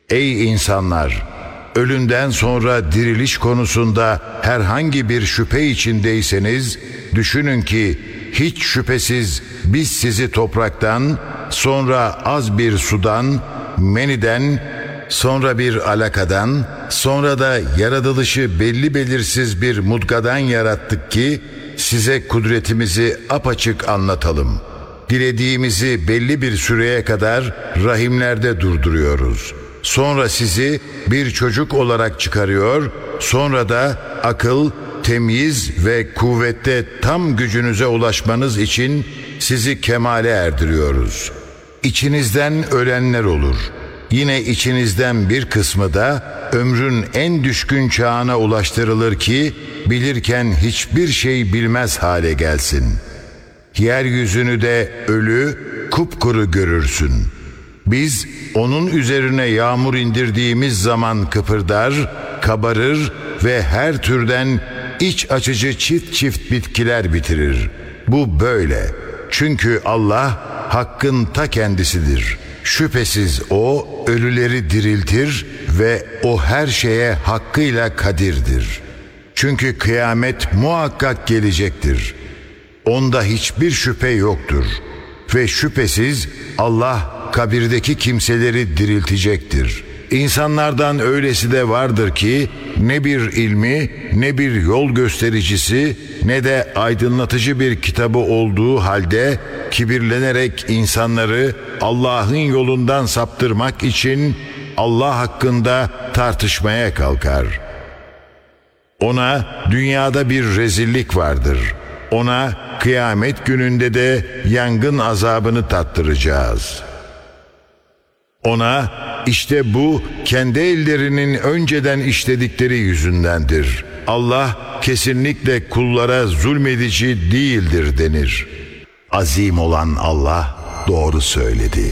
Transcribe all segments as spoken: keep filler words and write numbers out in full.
Ey insanlar! Ölümden sonra diriliş konusunda herhangi bir şüphe içindeyseniz, düşünün ki hiç şüphesiz biz sizi topraktan, sonra az bir sudan, meniden, sonra bir alakadan, sonra da yaratılışı belli belirsiz bir mudgadan yarattık ki size kudretimizi apaçık anlatalım. Dilediğimizi belli bir süreye kadar rahimlerde durduruyoruz. Sonra sizi bir çocuk olarak çıkarıyor, sonra da akıl, temyiz ve kuvvette tam gücünüze ulaşmanız için sizi kemale erdiriyoruz. İçinizden ölenler olur. Yine içinizden bir kısmı da ömrün en düşkün çağına ulaştırılır ki bilirken hiçbir şey bilmez hale gelsin. Yeryüzünü de ölü, kupkuru görürsün. Biz onun üzerine yağmur indirdiğimiz zaman kıpırdar, kabarır ve her türden iç açıcı çift çift bitkiler bitirir. Bu böyle. Çünkü Allah hakkın ta kendisidir. Şüphesiz O ölüleri diriltir ve O her şeye hakkıyla kadirdir. Çünkü kıyamet muhakkak gelecektir. Onda hiçbir şüphe yoktur. Ve şüphesiz Allah kabirdeki kimseleri diriltecektir. İnsanlardan öylesi de vardır ki ne bir ilmi, ne bir yol göstericisi, ne de aydınlatıcı bir kitabı olduğu halde kibirlenerek insanları Allah'ın yolundan saptırmak için Allah hakkında tartışmaya kalkar. Ona dünyada bir rezillik vardır. Ona kıyamet gününde de yangın azabını tattıracağız. Ona işte bu kendi ellerinin önceden işledikleri yüzündendir. Allah kesinlikle kullara zulmedici değildir denir. Azim olan Allah doğru söyledi.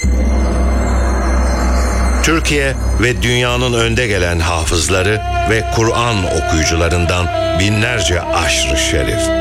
Türkiye ve dünyanın önde gelen hafızları ve Kur'an okuyucularından binlerce aşr-ı şerif.